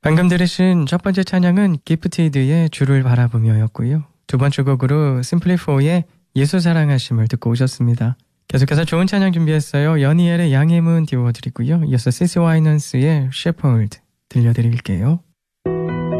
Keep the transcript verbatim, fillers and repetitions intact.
방금 들으신 첫 번째 찬양은 기프티드의 주를 바라보며였고요. 두 번째 곡으로 심플리4의 예수 사랑하심을 듣고 오셨습니다. 계속해서 좋은 찬양 준비했어요. 연희엘의 양의 문 띄워드리고요. 이어서 시시 와이넌스의 셰퍼드 들려드릴게요.